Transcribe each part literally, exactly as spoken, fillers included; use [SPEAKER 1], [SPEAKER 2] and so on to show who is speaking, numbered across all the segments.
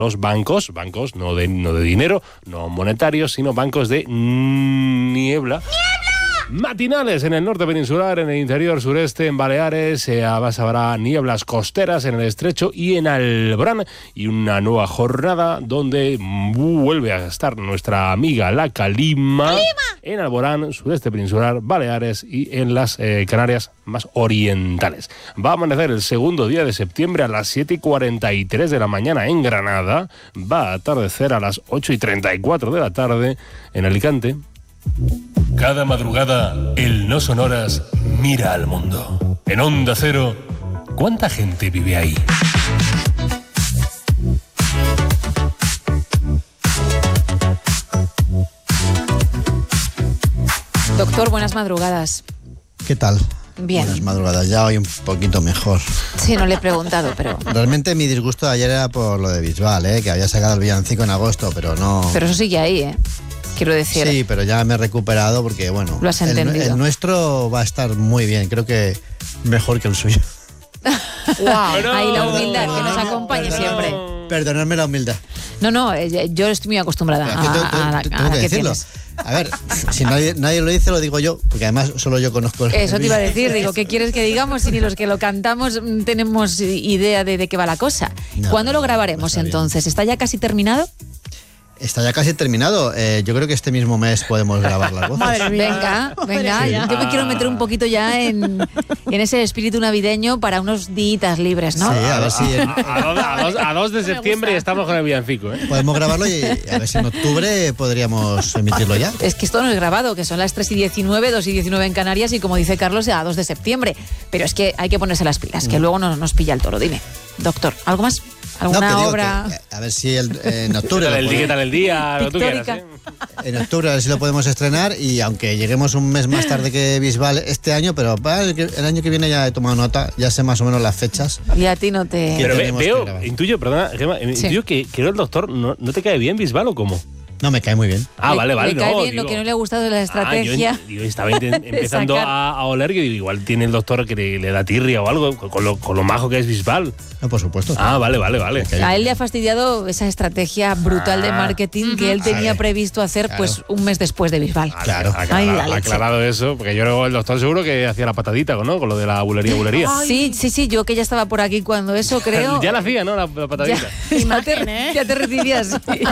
[SPEAKER 1] los bancos, bancos no de, no de dinero, no monetarios, sino bancos de niebla. ¡Niebla! Matinales en el norte peninsular, en el interior sureste, en Baleares, eh, además habrá nieblas costeras en el estrecho y en Alborán, y una nueva jornada donde vuelve a estar nuestra amiga la calima, ¡Calima! En Alborán, sureste peninsular, Baleares y en las eh, Canarias más orientales. Va a amanecer el segundo día de septiembre a las siete y cuarenta y tres de la mañana en Granada, va a atardecer a las ocho y treinta y cuatro de la tarde en Alicante. Cada madrugada, el No Sonoras mira al mundo. En Onda Cero, ¿cuánta gente vive ahí?
[SPEAKER 2] Doctor, buenas madrugadas.
[SPEAKER 3] ¿Qué tal?
[SPEAKER 2] Bien.
[SPEAKER 3] Buenas madrugadas, ya hoy un poquito mejor.
[SPEAKER 2] Sí, no le he preguntado, pero...
[SPEAKER 3] Realmente mi disgusto de ayer era por lo de Bisbal, ¿eh? Que había sacado el villancico en agosto, pero no...
[SPEAKER 2] Pero eso sigue ahí, ¿eh? Quiero decir...
[SPEAKER 3] Sí, pero ya me he recuperado porque, bueno...
[SPEAKER 2] Lo has entendido.
[SPEAKER 3] El, el nuestro va a estar muy bien, creo que mejor que el suyo.
[SPEAKER 2] ¡Wow! Ahí la humildad que nos acompaña
[SPEAKER 3] perdonadme,
[SPEAKER 2] siempre.
[SPEAKER 3] Perdonadme la humildad.
[SPEAKER 2] No, no, yo estoy muy acostumbrada a,
[SPEAKER 3] Tengo,
[SPEAKER 2] a, a,
[SPEAKER 3] tengo
[SPEAKER 2] a la
[SPEAKER 3] que
[SPEAKER 2] que
[SPEAKER 3] decirlo.
[SPEAKER 2] tienes.
[SPEAKER 3] A ver, si nadie, nadie lo dice, lo digo yo, porque además solo yo conozco el...
[SPEAKER 2] Eso te iba a decir, digo, ¿qué quieres que digamos si ni los que lo cantamos tenemos idea de, de qué va la cosa?
[SPEAKER 3] No,
[SPEAKER 2] ¿Cuándo
[SPEAKER 3] no,
[SPEAKER 2] lo grabaremos
[SPEAKER 3] no está
[SPEAKER 2] entonces? ¿Está ya casi terminado?
[SPEAKER 3] Está ya casi terminado. Eh, yo creo que este mismo mes podemos grabar las voces.
[SPEAKER 2] Madre mía. Venga, venga.
[SPEAKER 3] Sí.
[SPEAKER 2] Yo me quiero meter un poquito ya en, en ese espíritu navideño para unos días libres, ¿no?
[SPEAKER 3] Sí, a ver si... En,
[SPEAKER 1] A, a, a, dos, a dos de septiembre estamos con el villancico, ¿eh?
[SPEAKER 3] podemos grabarlo y a ver si en octubre podríamos emitirlo ya.
[SPEAKER 2] Es que esto no es grabado, que son las tres y diecinueve, dos y diecinueve en Canarias y como dice Carlos, a dos de septiembre. Pero es que hay que ponerse las pilas, que luego nos, nos pilla el toro. Dime, doctor, ¿algo más? ¿Alguna
[SPEAKER 3] No, que digo
[SPEAKER 2] obra?
[SPEAKER 3] que, a ver si el, en octubre...
[SPEAKER 1] ¿Qué tal
[SPEAKER 3] lo
[SPEAKER 1] el día? ¿Qué tal el día? Lo que tú quieras, ¿eh?
[SPEAKER 3] En octubre a ver si lo podemos estrenar y aunque lleguemos un mes más tarde que Bisbal este año, pero para el, el año que viene ya he tomado nota, ya sé más o menos las fechas.
[SPEAKER 2] Y a ti no te...
[SPEAKER 1] Pero ve,
[SPEAKER 3] tenemos que
[SPEAKER 1] veo,
[SPEAKER 3] grabar.
[SPEAKER 1] intuyo, perdona, Gemma,
[SPEAKER 2] Sí.
[SPEAKER 1] intuyo que, que el doctor no, no te cae bien Bisbal o cómo.
[SPEAKER 3] No, me cae muy bien.
[SPEAKER 1] Ah,
[SPEAKER 2] le,
[SPEAKER 1] vale, vale.
[SPEAKER 2] le cae
[SPEAKER 1] no,
[SPEAKER 2] bien
[SPEAKER 1] digo,
[SPEAKER 2] lo que no le ha gustado de la estrategia.
[SPEAKER 1] Ah, yo, yo estaba inten- empezando
[SPEAKER 2] sacar.
[SPEAKER 1] a, a oler que digo, igual tiene el doctor que le, le da tirria o algo, con lo, con lo majo que es Bisbal.
[SPEAKER 3] No, por supuesto.
[SPEAKER 1] Ah, vale, vale, vale.
[SPEAKER 2] A él le ha fastidiado esa estrategia brutal de
[SPEAKER 1] Ah.
[SPEAKER 2] marketing que él tenía
[SPEAKER 3] Ay,
[SPEAKER 2] previsto hacer
[SPEAKER 3] claro.
[SPEAKER 2] pues un mes después de Bisbal.
[SPEAKER 3] Claro.
[SPEAKER 1] Aclarado,
[SPEAKER 2] Ay, la leche.
[SPEAKER 1] aclarado eso, porque yo creo el doctor seguro que hacía la patadita, ¿no? Con lo de la bulería, bulería.
[SPEAKER 2] Sí, sí, sí, yo que ya estaba por aquí cuando eso creo...
[SPEAKER 1] Ya la hacía, ¿no? La, la
[SPEAKER 2] Ya,
[SPEAKER 1] patadita.
[SPEAKER 2] ya te, ya te recibías sí.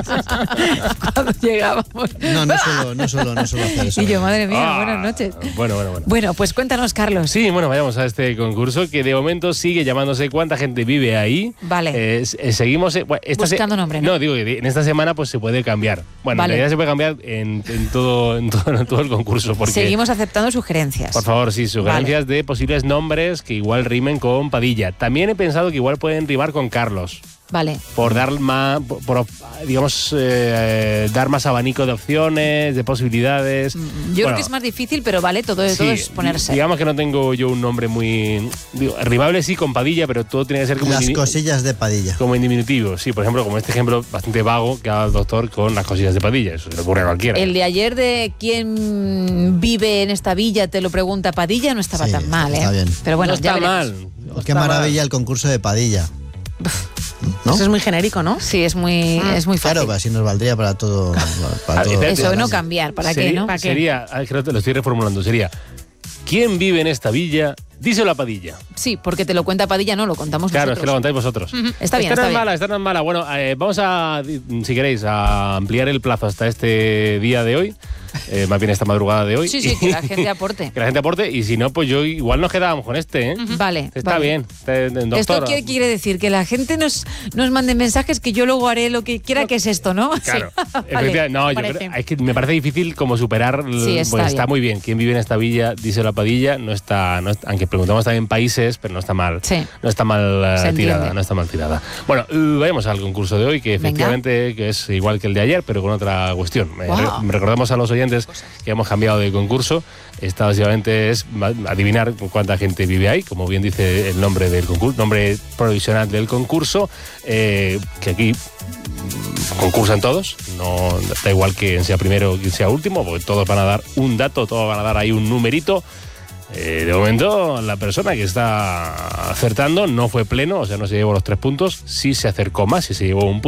[SPEAKER 2] cuando llegábamos.
[SPEAKER 3] No, no solo, no solo, no solo hacer eso.
[SPEAKER 2] Y yo, madre mía,
[SPEAKER 1] Ah,
[SPEAKER 2] buenas noches.
[SPEAKER 1] Bueno, bueno, bueno.
[SPEAKER 2] Bueno, pues cuéntanos, Carlos.
[SPEAKER 1] Sí, bueno, vayamos a este concurso que de momento sigue llamándose ¿Cuánta gente vive ahí?
[SPEAKER 2] Vale.
[SPEAKER 1] Eh, eh, seguimos... eh, bueno, esta
[SPEAKER 2] Buscando nombre, ¿no?
[SPEAKER 1] No, digo que en esta semana pues se puede cambiar. Bueno,
[SPEAKER 2] Vale.
[SPEAKER 1] en realidad se puede cambiar en, en, todo, en, todo, en todo el concurso. Porque,
[SPEAKER 2] Seguimos aceptando sugerencias.
[SPEAKER 1] por favor, sí, sugerencias de posibles nombres que igual rimen con Padilla. También he pensado que igual pueden rimar con Carlos.
[SPEAKER 2] Vale.
[SPEAKER 1] Por dar más, por, por, digamos, eh, dar más abanico de opciones, de posibilidades.
[SPEAKER 2] Yo
[SPEAKER 1] Bueno,
[SPEAKER 2] creo que es más difícil, pero vale, todo, todo
[SPEAKER 1] sí,
[SPEAKER 2] es ponerse.
[SPEAKER 1] Digamos que no tengo yo un nombre muy... Digo, rimable sí con Padilla, pero todo tiene que ser como,
[SPEAKER 3] Las
[SPEAKER 1] en,
[SPEAKER 3] cosillas de Padilla.
[SPEAKER 1] como en diminutivo. Sí, por ejemplo, como este ejemplo bastante vago que ha dado el doctor con las cosillas de Padilla. Eso se le ocurre a cualquiera.
[SPEAKER 2] El de ayer de quién vive en esta villa, te lo pregunta Padilla, no estaba
[SPEAKER 3] Sí,
[SPEAKER 2] tan mal, ¿eh?
[SPEAKER 3] está bien.
[SPEAKER 2] Pero bueno,
[SPEAKER 1] no
[SPEAKER 2] ya
[SPEAKER 1] está
[SPEAKER 2] veremos.
[SPEAKER 1] mal. no
[SPEAKER 3] Qué
[SPEAKER 1] está
[SPEAKER 3] maravilla
[SPEAKER 1] mal.
[SPEAKER 3] el concurso de Padilla. ¿No?
[SPEAKER 4] Eso es muy genérico, ¿no?
[SPEAKER 2] Sí, es muy, es muy fácil.
[SPEAKER 3] Claro, así nos valdría para todo. Para
[SPEAKER 1] Ah,
[SPEAKER 3] todo.
[SPEAKER 1] espérate,
[SPEAKER 2] Eso, no cambiar, ¿para qué,
[SPEAKER 1] sería,
[SPEAKER 2] no?
[SPEAKER 4] ¿Para qué?
[SPEAKER 1] Sería, ah, creo que lo estoy reformulando, sería ¿quién vive en esta villa? Díselo a Padilla.
[SPEAKER 2] Sí, porque te lo cuenta Padilla, no, lo contamos
[SPEAKER 1] Claro, es que lo
[SPEAKER 2] nosotros.
[SPEAKER 1] contáis vosotros.
[SPEAKER 2] Ujú, está bien,
[SPEAKER 1] esta no
[SPEAKER 2] está
[SPEAKER 1] es
[SPEAKER 2] bien.
[SPEAKER 1] mala, esta no es mala. Bueno, eh, vamos a, si queréis, a ampliar el plazo hasta este día de hoy. Eh, más bien esta madrugada de hoy.
[SPEAKER 2] Sí, sí, que la gente aporte.
[SPEAKER 1] Que la gente aporte, y si no, pues yo igual nos quedábamos con este, ¿eh?
[SPEAKER 2] Vale.
[SPEAKER 1] Está
[SPEAKER 2] vale.
[SPEAKER 1] bien. Este, doctor,
[SPEAKER 2] Esto quiere, quiere decir que la gente nos, nos mande mensajes que yo luego haré lo que quiera, que es esto, ¿no?
[SPEAKER 1] Claro,
[SPEAKER 2] Sí.
[SPEAKER 1] efectivamente.
[SPEAKER 2] Vale,
[SPEAKER 1] No, yo
[SPEAKER 2] parece.
[SPEAKER 1] creo, es que me parece difícil como superar. el-
[SPEAKER 2] Sí, está
[SPEAKER 1] pues está
[SPEAKER 2] bien.
[SPEAKER 1] muy bien. ¿Quién vive en esta villa? Díselo a Padilla. No está, no está- aunque preguntamos también países, pero no está mal.
[SPEAKER 2] Sí.
[SPEAKER 1] No está mal eh,
[SPEAKER 2] Se
[SPEAKER 1] tirada.
[SPEAKER 2] entiende.
[SPEAKER 1] No está mal tirada. Bueno, eh, vayamos al concurso de hoy, que
[SPEAKER 2] Venga.
[SPEAKER 1] efectivamente que es igual que el de ayer, pero con otra cuestión. Eh,
[SPEAKER 2] Wow.
[SPEAKER 1] re- recordamos a los oyentes que hemos cambiado de concurso. Esta básicamente es ma- adivinar cuánta gente vive ahí, como bien dice el nombre del concurso, nombre provisional del concurso, eh, que aquí concursan todos, no da igual que sea primero o que sea último, porque todos van a dar un dato, todos van a dar ahí un numerito. Eh, de momento, la persona que está acertando no fue pleno, o sea, no se llevó los tres puntos, sí se acercó más y se llevó un punto.